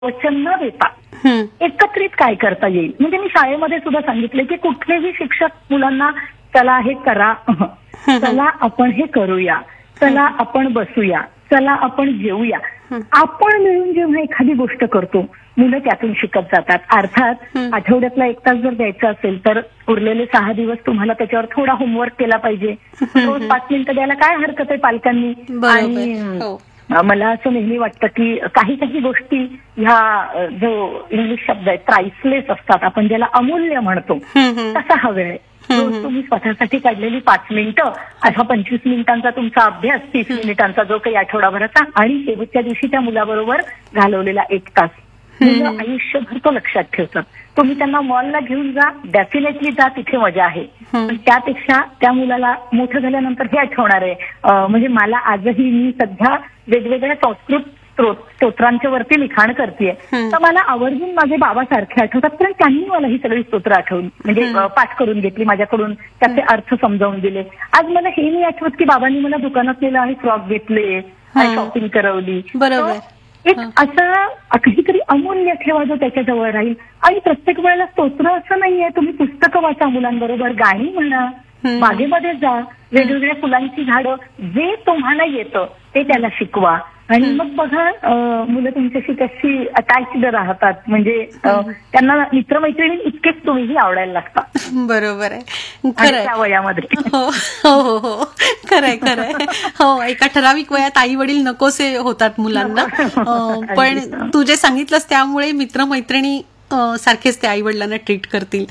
वचन न देता एकत्रित काय करता येईल. म्हणजे मी शाळेमध्ये सुद्धा सांगितले की कुठलेही शिक्षक मुलांना चला हे करा, चला आपण हे करूया, चला आपण बसूया, चला आपण जेऊया, आपण मिळून जेव्हा एखादी गोष्ट करतो मुलं त्यातून शिकत जातात. अर्थात आठवड्यातला 1 तास जर द्यायचा असेल तर उरलेले 6 दिवस तुम्हाला त्याच्यावर थोडा होमवर्क केला पाहिजे. रोज 5 मिनिटं द्यायला काय हरकत आहे पालकांनी. आणि मला असं नेहमी वाटतं की काही काही गोष्टी ह्या जो इंग्लिश शब्द आहे प्राइसलेस असतात, आपण ज्याला अमूल्य म्हणतो, तसा हा वेळ आहे. रोज तुम्ही स्वतःसाठी काढलेली 5 मिनिटं, असा 25 मिनिटांचा तुमचा अभ्यास, 30 मिनिटांचा जो काही आठवडाभराचा, आणि शेवटच्या दिवशी त्या मुलाबरोबर घालवलेला 1 तास मुलं आयुष्यभर तो लक्षात ठेवतात. तुम्ही त्यांना मॉलला घेऊन जा, डेफिनेटली जा, तिथे मजा आहे. पण त्यापेक्षा त्या मुलाला मोठं झाल्यानंतर हे आठवणार आहे. म्हणजे मला आजही, मी सध्या वेगवेगळ्या संस्कृत स्तोत्रांच्या वरती लिखाण करतेय, तर मला आवर्जून माझे बाबा सारखे आठवतात, कारण त्यांनी मला ही सगळी स्तोत्र आठवून म्हणजे पाठ करून घेतली माझ्याकडून, त्याचे अर्थ समजावून दिले. आज मला हे नाही आठवत की बाबांनी मला दुकानात नेलं आणि फ्रॉक घेतले, शॉपिंग करवली. बरोबर. एक असा काहीतरी अमूल्य ठेवा जो त्याच्याजवळ राहील. आणि प्रत्येक वेळेला स्तोत्र असं नाहीये, तुम्ही पुस्तकं वाचा मुलांबरोबर, गाणी म्हणा, बागेमध्ये जा, वेगवेगळ्या फुलांची झाडं, जे तुम्हाला येतं ते त्याला शिकवा. आणि मग बघा मुलं तुमच्याशी कशी अटॅच्ड राहतात. म्हणजे त्यांना मित्रमैत्रिणी इतकेच तुम्हीही आवडायला लागता. बरोबर आहे, खरंय. त्या वयामध्ये हो हो हो, खरंय खरंय. हो, एका ठराविक वयात आई वडील नकोसे होतात मुलांना. पण तू जे सांगितलंस त्यामुळे मित्रमैत्रिणी सारखेच ते आई वडिलांना ट्रीट करतील.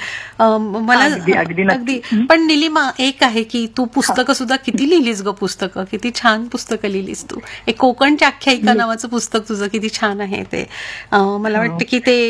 मला अगदी. पण निलिमा, एक आहे की तू पुस्तकं सुद्धा किती लिहिलीस ग, पुस्तकं किती छान पुस्तकं लिहिलीस तू. एक कोकणच्या आख्यायिका नावाचं पुस्तक तुझं किती छान आहे ते. मला वाटतं की ते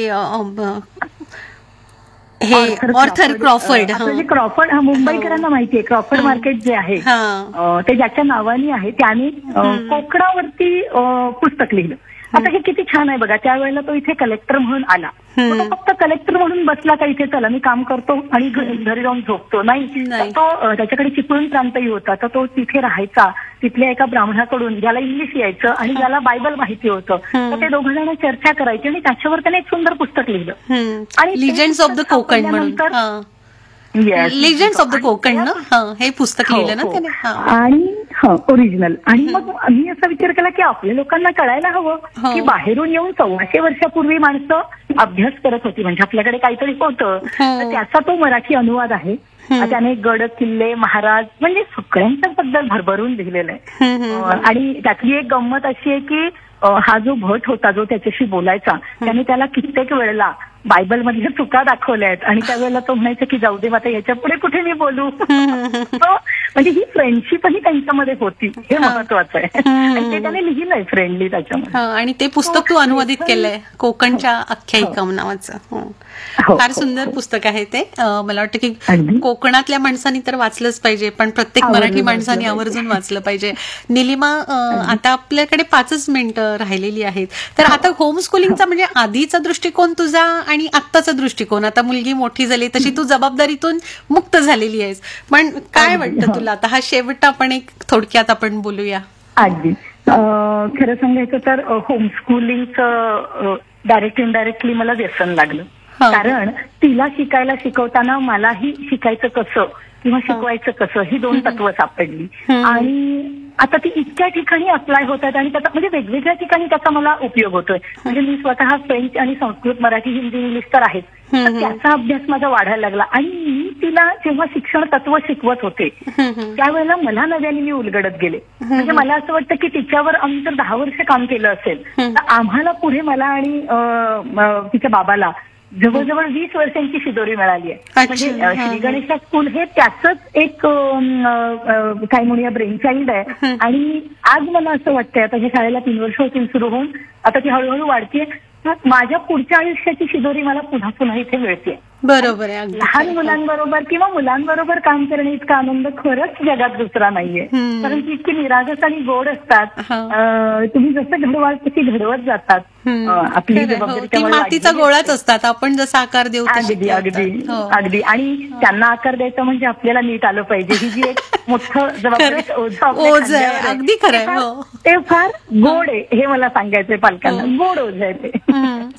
हे ऑर्थर क्रॉफर्ड. क्रॉफर्ड हा मुंबईकरांना माहितीये. क्रॉफर्ड मार्केट जे आहे ते ज्याच्या नावाने आहे त्याने कोकणावरती पुस्तक लिहिलं. आता हे किती छान आहे बघा. त्यावेळेला तो इथे कलेक्टर म्हणून आला. तो फक्त कलेक्टर म्हणून बसला का इथे, चला मी काम करतो आणि घरी जाऊन झोपतो, नाही. तो त्याच्याकडे चिपळूण प्रांतही होता, तर तो तिथे राहायचा. तिथल्या एका ब्राह्मणाकडून, ज्याला इंग्लिश यायचं आणि ज्याला बायबल माहिती होतं, तर ते दोघं जण चर्चा करायची आणि त्याच्यावर त्याने एक सुंदर पुस्तक लिहिलं. आणि लिजंड्स ऑफ द कोकण म्हणून, लिजंड्स ऑफ द कोकण ना, हे पुस्तक लिहिलं ना त्याने. आणि ओरिजिनल. आणि मग मी असा विचार केला की आपल्या लोकांना कळायला हवं की बाहेरून येऊन 1400 वर्षापूर्वी माणसं अभ्यास करत होती, म्हणजे आपल्याकडे काहीतरी होतं, तर त्याचा तो मराठी अनुवाद आहे. त्याने गड, किल्ले, महाराज, म्हणजे सगळ्यांच्या बद्दल भरभरून लिहिलेलं आहे. आणि त्यातली एक गंमत अशी आहे की हा जो भट होता जो त्याच्याशी बोलायचा, त्याने त्याला कित्येक वेळेला बायबल मधल्या चुका दाखवल्या आहेत. आणि त्यावेळेला तो म्हणायचा की जाऊ दे, आता याच्या पुढे कुठे मी बोलू. म्हणजे ही फ्रेंडशिपही त्यांच्यामध्ये होती, हे महत्वाचं आहे. आणि ते त्याने लिहिलंय फ्रेंडली त्याच्यामध्ये. आणि ते पुस्तक तू अनुवादित केलंय, कोकणच्या आख्यायिका नावाचं. फार सुंदर पुस्तक आहे ते. मला वाटतं की कोकणातल्या माणसांनी तर वाचलंच पाहिजे, पण प्रत्येक मराठी माणसांनी आवर्जून वाचलं पाहिजे. निलिमा, आता आपल्याकडे 5 मिनिटं राहिलेली आहेत. तर आता होम स्कूलिंगचा म्हणजे आधीचा दृष्टिकोन तुझा आणि आत्ताचा दृष्टिकोन, आता मुलगी मोठी झाली तशी तू जबाबदारीतून मुक्त झालेली आहेस, पण काय वाटतं तुला आता? हा शेवट आपण एक थोडक्यात आपण बोलूया. अगदी खरं सांगायचं तर होमस्कूलिंगचं डायरेक्ट इनडायरेक्टली मला व्यसन लागलं. कारण तिला शिकवताना मलाही शिकायचं कसं किंवा शिकवायचं कसं ही 2 तत्व सापडली. आणि आता ती इतक्या ठिकाणी अप्लाय होतात आणि त्याचा म्हणजे वेगवेगळ्या ठिकाणी त्याचा मला उपयोग होतोय. म्हणजे मी स्वतः फ्रेंच आणि संस्कृत, मराठी, हिंदी, इंग्लिश तर आहेच, तर त्याचा अभ्यास माझा वाढायला लागला. आणि मी तिला जेव्हा शिक्षण तत्व शिकवत होते त्यावेळेला मला नव्याने मी उलगडत गेले. म्हणजे मला असं वाटतं की तिच्यावर आम्ही जर 10 वर्ष काम केलं असेल तर आम्हाला पुढे, मला आणि तिच्या बाबाला, जवळजवळ 20 वर्षांची शिदोरी मिळाली आहे. म्हणजे श्री गणेशा स्कूल हे त्याचंच एक काय म्हणूया ब्रेन चाइल्ड आहे. आणि आज मला असं वाटतंय, आता ह्या शाळेला 3 वर्ष होतील सुरू होऊन, आता ती हळूहळू वाढतीये. माझ्या पुढच्या आयुष्याची शिदोरी मला पुन्हा पुन्हा इथे मिळते. बरोबर आहे. अगदी लहान मुलांबरोबर किंवा मुलांबरोबर काम करणे इतका आनंद खरंच जगात दुसरा नाहीये. कारण ती इतकी निरागस आणि गोड असतात. तुम्ही जसं घडवाल तशी घडवत जातात. आपली ती मातीचा गोळाच असतात, आपण जसा आकार देऊ. अगदी अगदी अगदी. आणि त्यांना आकार द्यायचा म्हणजे आपल्याला नीट आलं पाहिजे. ही जी एक मोठं जबाबदारी ओझ आहे. अगदी खरं आहे. ते फार गोड आहे, हे मला सांगायचंय पालकांना. गोड ओझ आहे ते.